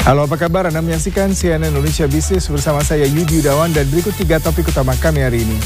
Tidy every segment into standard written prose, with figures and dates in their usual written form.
Halo, apa kabar? Anda menyaksikan CNN Indonesia Business bersama saya Yudi Yudawan dan berikut 3 topik utama kami hari ini.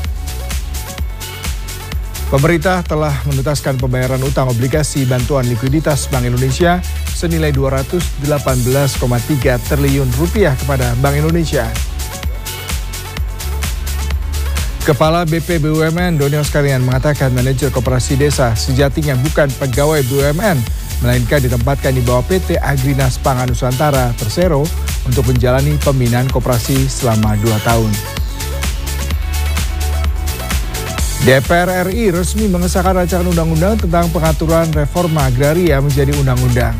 Pemerintah telah menuntaskan pembayaran utang obligasi bantuan likuiditas Bank Indonesia senilai 218,3 triliun rupiah kepada Bank Indonesia. Kepala BP BUMN Doni Oskarian mengatakan manajer koperasi desa sejatinya bukan pegawai BUMN, melainkan ditempatkan di bawah PT Agrinas Pangan Nusantara Persero untuk menjalani pembinaan koperasi selama 2 tahun. DPR RI resmi mengesahkan rancangan undang-undang tentang pengaturan reforma agraria menjadi undang-undang.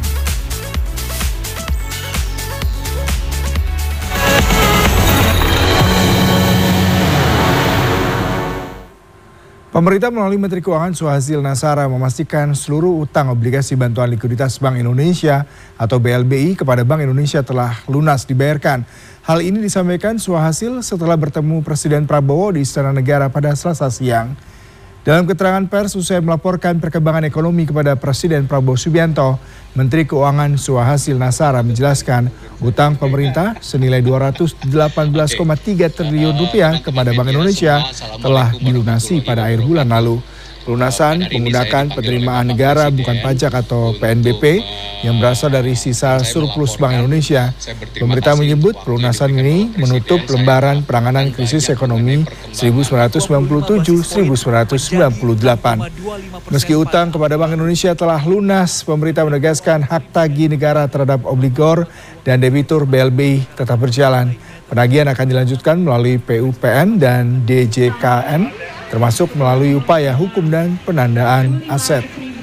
Pemerintah melalui Menteri Keuangan Suhasil Nazara memastikan seluruh utang obligasi bantuan likuiditas Bank Indonesia atau BLBI kepada Bank Indonesia telah lunas dibayarkan. Hal ini disampaikan Suhasil setelah bertemu Presiden Prabowo di Istana Negara pada Selasa siang. Dalam keterangan pers usai melaporkan perkembangan ekonomi kepada Presiden Prabowo Subianto, Menteri Keuangan Suhasil Nazara menjelaskan utang pemerintah senilai 218,3 triliun rupiah kepada Bank Indonesia telah dilunasi pada akhir bulan lalu. Pelunasan menggunakan penerimaan negara bukan pajak atau PNBP yang berasal dari sisa surplus Bank Indonesia. Pemerintah menyebut pelunasan ini menutup lembaran penanganan krisis ekonomi 1997-1998. Meski utang kepada Bank Indonesia telah lunas, pemerintah menegaskan hak tagih negara terhadap obligor dan debitur BLBI tetap berjalan. Penagihan akan dilanjutkan melalui PUPN dan DJKN, termasuk melalui upaya hukum dan penandaan aset.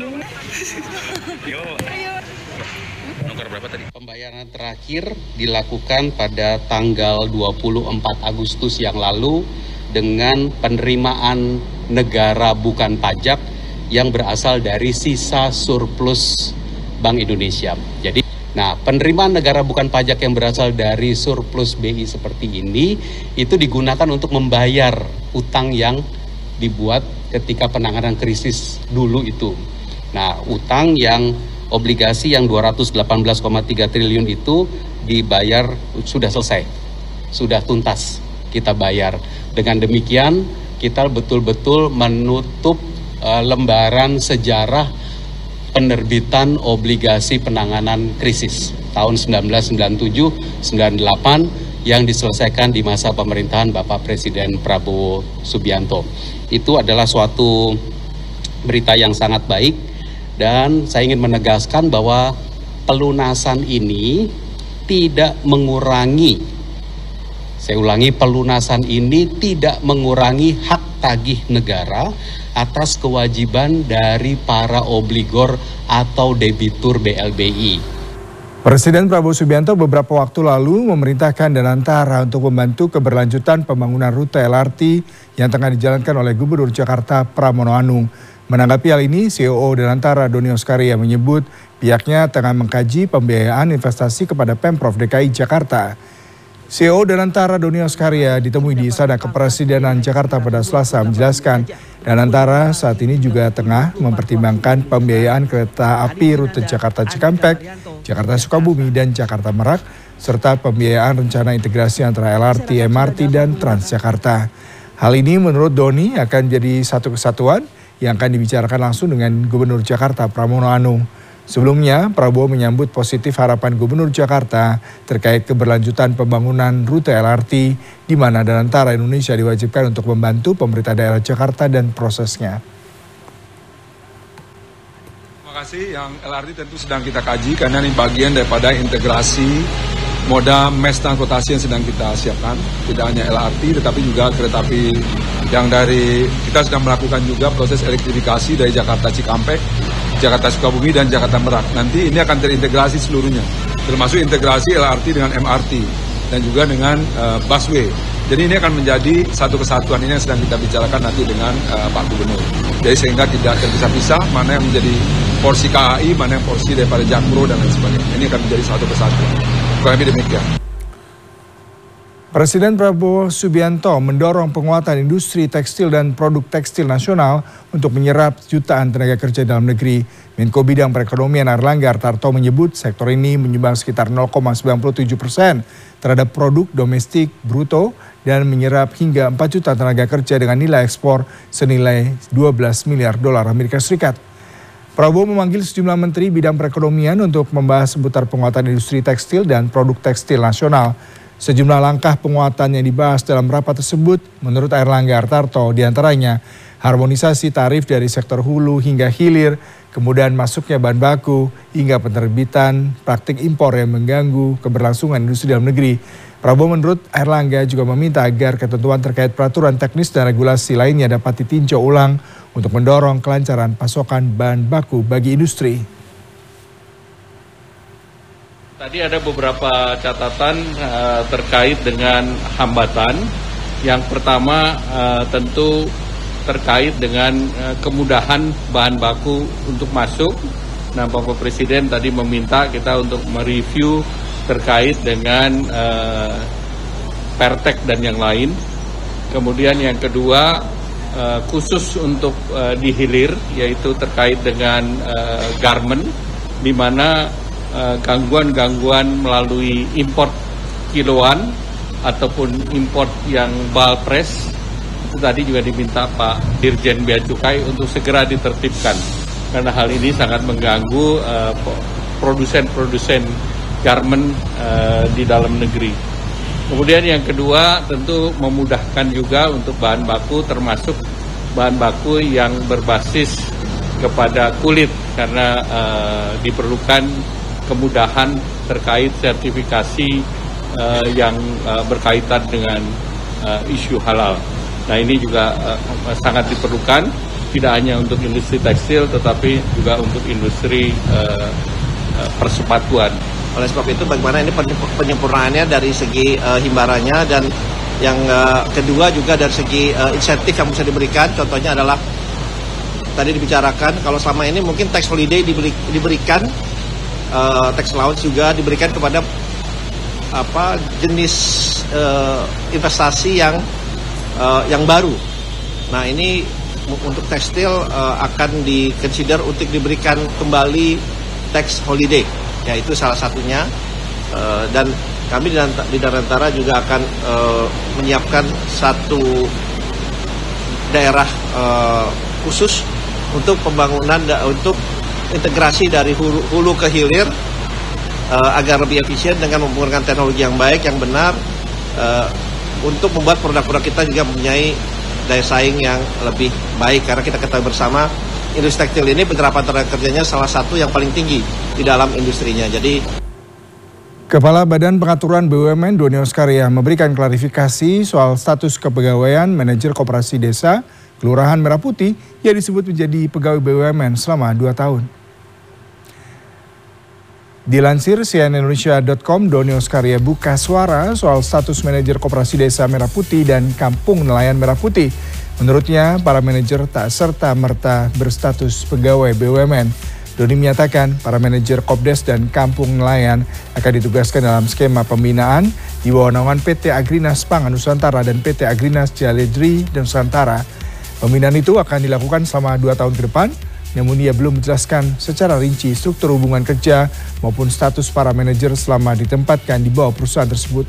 Pembayaran terakhir dilakukan pada tanggal 24 Agustus yang lalu dengan penerimaan negara bukan pajak yang berasal dari sisa surplus Bank Indonesia. Jadi, penerimaan negara bukan pajak yang berasal dari surplus BI seperti ini itu digunakan untuk membayar utang yang dibuat ketika penanganan krisis dulu itu. Utang yang obligasi yang 218,3 triliun itu dibayar sudah selesai, sudah tuntas kita bayar. Dengan demikian kita betul-betul menutup lembaran sejarah penerbitan obligasi penanganan krisis tahun 1997-98 yang diselesaikan di masa pemerintahan Bapak Presiden Prabowo Subianto. Itu adalah suatu berita yang sangat baik dan saya ingin menegaskan bahwa pelunasan ini tidak mengurangi, saya ulangi, pelunasan ini tidak mengurangi hak tagih negara atas kewajiban dari para obligor atau debitur BLBI. Presiden Prabowo Subianto beberapa waktu lalu memerintahkan Danantara untuk membantu keberlanjutan pembangunan rute LRT yang tengah dijalankan oleh Gubernur Jakarta Pramono Anung. Menanggapi hal ini, CEO Danantara Doni Oskarian menyebut pihaknya tengah mengkaji pembiayaan investasi kepada Pemprov DKI Jakarta. CEO Danantara Doni Oskarian ditemui di Istana Kepresidenan Jakarta pada Selasa menjelaskan Danantara saat ini juga tengah mempertimbangkan pembiayaan kereta api rute Jakarta Cikampek, Jakarta Sukabumi, dan Jakarta Merak, serta pembiayaan rencana integrasi antara LRT, MRT, dan Transjakarta. Hal ini menurut Doni akan jadi satu kesatuan yang akan dibicarakan langsung dengan Gubernur Jakarta Pramono Anung. Sebelumnya, Prabowo menyambut positif harapan Gubernur Jakarta terkait keberlanjutan pembangunan rute LRT di mana Danantara Indonesia diwajibkan untuk membantu pemerintah daerah Jakarta dan prosesnya. Terima kasih, yang LRT tentu sedang kita kaji karena ini bagian daripada integrasi moda mass transportasi yang sedang kita siapkan. Tidak hanya LRT tetapi juga kereta api yang dari, kita sedang melakukan juga proses elektrifikasi dari Jakarta Cikampek, Jakarta Sukabumi, dan Jakarta Merak. Nanti ini akan terintegrasi seluruhnya, termasuk integrasi LRT dengan MRT dan juga dengan busway. Jadi ini akan menjadi satu kesatuan, ini yang sedang kita bicarakan nanti dengan Pak Gubernur. Jadi sehingga tidak terpisah-pisah mana yang menjadi porsi KAI, mana yang porsi daripada Jakpro dan lain sebagainya. Ini akan menjadi satu kesatuan. Kurang lebih demikian. Presiden Prabowo Subianto mendorong penguatan industri tekstil dan produk tekstil nasional untuk menyerap jutaan tenaga kerja dalam negeri. Menko Bidang Perekonomian Airlangga Hartarto menyebut sektor ini menyumbang sekitar 0,97% terhadap produk domestik bruto dan menyerap hingga 4 juta tenaga kerja dengan nilai ekspor senilai 12 miliar dolar Amerika Serikat. Prabowo memanggil sejumlah menteri bidang perekonomian untuk membahas seputar penguatan industri tekstil dan produk tekstil nasional. Sejumlah langkah penguatan yang dibahas dalam rapat tersebut menurut Airlangga Hartarto diantaranya harmonisasi tarif dari sektor hulu hingga hilir, kemudian masuknya bahan baku hingga penerbitan praktik impor yang mengganggu keberlangsungan industri dalam negeri. Prabowo menurut Airlangga juga meminta agar ketentuan terkait peraturan teknis dan regulasi lainnya dapat ditinjau ulang untuk mendorong kelancaran pasokan bahan baku bagi industri. Tadi ada beberapa catatan terkait dengan hambatan. Yang pertama tentu terkait dengan kemudahan bahan baku untuk masuk. Nah, Bapak Presiden tadi meminta kita untuk mereview terkait dengan Pertek dan yang lain. Kemudian yang kedua khusus untuk di hilir, yaitu terkait dengan garment, di mana gangguan-gangguan melalui import kiloan ataupun import yang bulk press itu tadi juga diminta Pak Dirjen Bea Cukai untuk segera ditertibkan karena hal ini sangat mengganggu produsen-produsen garment di dalam negeri. Kemudian yang kedua tentu memudahkan juga untuk bahan baku termasuk bahan baku yang berbasis kepada kulit karena diperlukan kemudahan terkait sertifikasi yang berkaitan dengan isu halal. Nah, ini juga sangat diperlukan, tidak hanya untuk industri tekstil tetapi juga untuk industri persepatuan. Oleh sebab itu bagaimana ini penyempurnaannya dari segi himbarannya, dan yang kedua juga dari segi insentif yang bisa diberikan. Contohnya adalah tadi dibicarakan kalau selama ini mungkin tax holiday diberikan, tax allowance juga diberikan kepada jenis investasi yang baru. Nah, ini untuk tekstil akan dikonsider untuk diberikan kembali tax holiday, yaitu salah satunya. Dan kami di Dirgantara juga akan menyiapkan satu daerah khusus untuk pembangunan untuk integrasi dari hulu ke hilir agar lebih efisien dengan menggunakan teknologi yang baik, yang benar, untuk membuat produk-produk kita juga mempunyai daya saing yang lebih baik. Karena kita ketahui bersama industri tekstil ini penerapan tenaga kerjanya salah satu yang paling tinggi di dalam industrinya. Jadi Kepala Badan Pengaturan BUMN Doni Oskaria memberikan klarifikasi soal status kepegawaian manajer koperasi desa Kelurahan Merah Putih yang disebut menjadi pegawai BUMN selama 2 tahun. Dilansir cnnindonesia.com, Doni Oskaria buka suara soal status manajer koperasi desa Merah Putih dan Kampung Nelayan Merah Putih. Menurutnya, para manajer tak serta-merta berstatus pegawai BUMN. Doni menyatakan para manajer Kopdes dan Kampung Nelayan akan ditugaskan dalam skema pembinaan di bawah naungan PT Agrinas Pangan Nusantara dan PT Agrinas Jaledri Nusantara. Pembinaan itu akan dilakukan selama 2 tahun ke depan. Namun ia belum menjelaskan secara rinci struktur hubungan kerja maupun status para manajer selama ditempatkan di bawah perusahaan tersebut.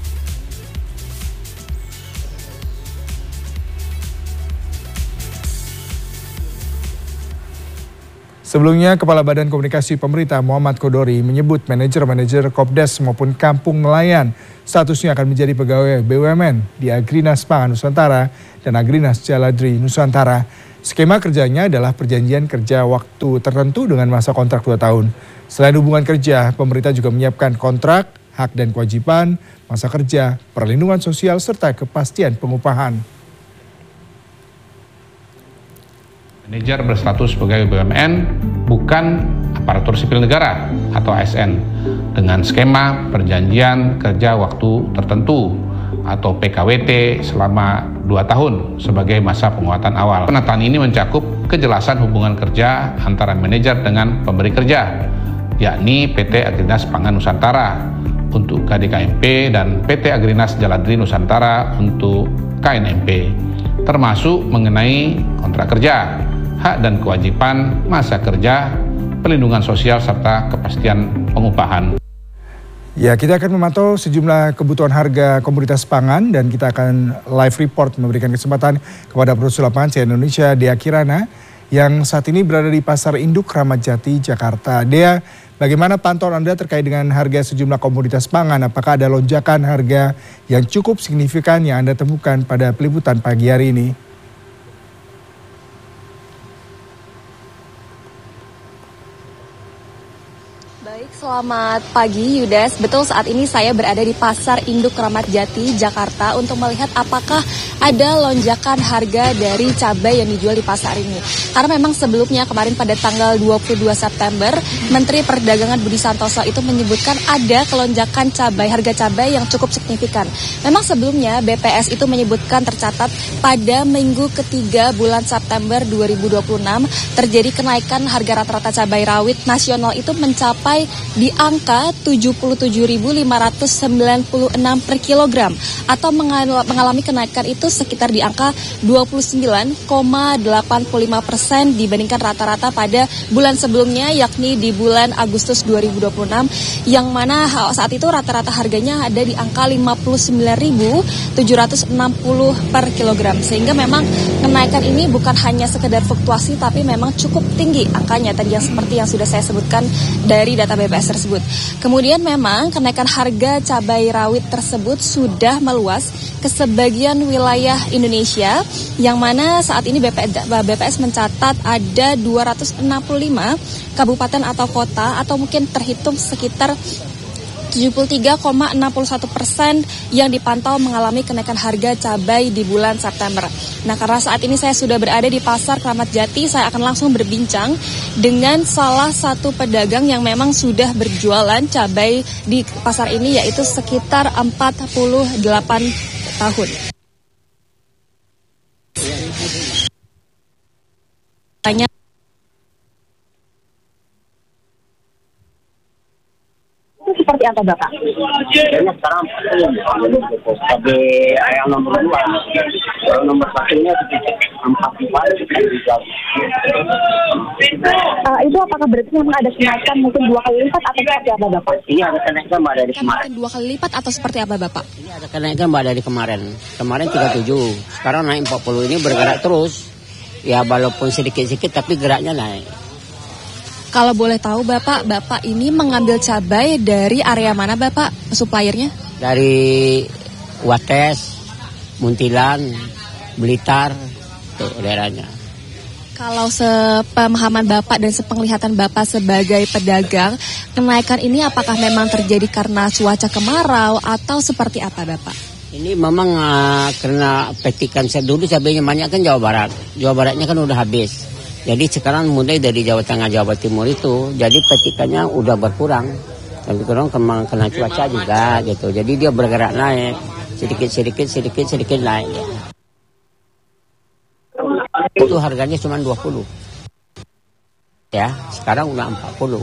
Sebelumnya, Kepala Badan Komunikasi Pemerintah Muhammad Kodori menyebut manajer-manajer Kopdes maupun Kampung Nelayan statusnya akan menjadi pegawai BUMN di Agrinas Pangan Nusantara dan Agrinas Jaledri Nusantara. Skema kerjanya adalah perjanjian kerja waktu tertentu dengan masa kontrak 2 tahun. Selain hubungan kerja, pemerintah juga menyiapkan kontrak, hak dan kewajiban, masa kerja, perlindungan sosial, serta kepastian pengupahan. Manajer berstatus pegawai BUMN bukan aparatur sipil negara atau ASN dengan skema perjanjian kerja waktu tertentu atau PKWT selama 2 tahun sebagai masa penguatan awal. Penataan ini mencakup kejelasan hubungan kerja antara manajer dengan pemberi kerja, yakni PT Agrinas Pangan Nusantara, untuk KDKMP dan PT Agrinas Jaladri Nusantara untuk KNMP, termasuk mengenai kontrak kerja, hak dan kewajiban masa kerja, perlindungan sosial, serta kepastian pengupahan. Ya, kita akan memantau sejumlah kebutuhan harga komoditas pangan dan kita akan live report memberikan kesempatan kepada produser lapangan CNN Indonesia, Dea Kirana, yang saat ini berada di Pasar Induk Kramat Jati, Jakarta. Dea, bagaimana pantauan Anda terkait dengan harga sejumlah komoditas pangan? Apakah ada lonjakan harga yang cukup signifikan yang Anda temukan pada peliputan pagi hari ini? Baik, selamat pagi Yudas. Betul, saat ini saya berada di Pasar Induk Kramat Jati, Jakarta untuk melihat apakah ada lonjakan harga dari cabai yang dijual di pasar ini. Karena memang sebelumnya kemarin pada tanggal 22 September, Menteri Perdagangan Budi Santoso itu menyebutkan ada kelonjakan cabai, harga cabai yang cukup signifikan. Memang sebelumnya BPS itu menyebutkan tercatat pada minggu ketiga bulan September 2026 terjadi kenaikan harga rata-rata cabai rawit nasional itu mencapai di angka 77.596 per kilogram atau mengalami kenaikan itu sekitar di angka 29,85% dibandingkan rata-rata pada bulan sebelumnya, yakni di bulan Agustus 2026 yang mana saat itu rata-rata harganya ada di angka 59.760 per kilogram, sehingga memang kenaikan ini bukan hanya sekedar fluktuasi tapi memang cukup tinggi angkanya tadi yang seperti yang sudah saya sebutkan dari data BPS tersebut. Kemudian memang kenaikan harga cabai rawit tersebut sudah meluas ke sebagian wilayah Indonesia, yang mana saat ini BPS mencatat ada 265 kabupaten atau kota atau mungkin terhitung sekitar 73,61% yang dipantau mengalami kenaikan harga cabai di bulan September. Nah, karena saat ini saya sudah berada di Pasar Kramat Jati, saya akan langsung berbincang dengan salah satu pedagang yang memang sudah berjualan cabai di pasar ini, yaitu sekitar 48 tahun. Tanya seperti apa Bapak? Kayaknya sekarang cabai yang nomor 2, nomor 1-nya 44. Itu apakah berarti memang ada kenaikan mungkin 2 kali lipat atau seperti apa Bapak? Ini ada kenaikan Mbak dari kemarin. Mungkin 2 kali lipat atau seperti apa Bapak? Ini ada kenaikan Mbak dari kemarin. Kemarin 37, sekarang naik 40. Ini bergerak terus. Ya walaupun sedikit-sedikit tapi geraknya naik. Kalau boleh tahu Bapak ini mengambil cabai dari area mana Bapak, suppliernya? Dari Wates, Muntilan, Blitar, tuh daerahnya. Kalau sepemahaman Bapak dan sepenglihatan Bapak sebagai pedagang, kenaikan ini apakah memang terjadi karena cuaca kemarau atau seperti apa Bapak? Ini memang karena petikan dulu cabainya banyak kan Jawa Barat. Jawa Baratnya kan udah habis. Jadi sekarang mulai dari Jawa Tengah, Jawa Timur itu, jadi petikannya udah berkurang. Tapi kurang kena cuaca juga gitu. Jadi dia bergerak naik, sedikit naik. Itu harganya cuma 20. Ya, sekarang udah 40.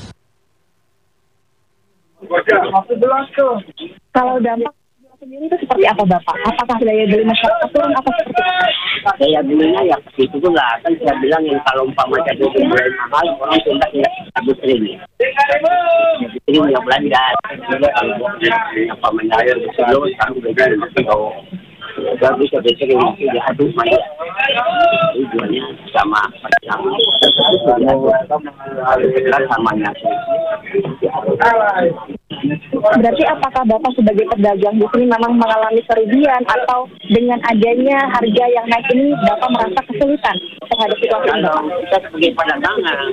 Kalau dampak sendiri itu seperti apa Bapak? Apakah daya beli masyarakat turun atau seperti apa? Daya belinya ya seperti itu lah. Kan saya bilang yang kalau umpama jadi mulai mahal, orang pindah ke Abu Sering. Ini yang belanja. Kalau apa menayar sebelum sekarang udah jadi kalau udah bisa besering diaduk banyak. Tujuannya sama samanya. Berarti apakah Bapak sebagai pedagang di sini memang mengalami kerugian atau dengan adanya harga yang naik ini Bapak merasa kesulitan terhadap situasi ini? Kalau kita sebagai pedagang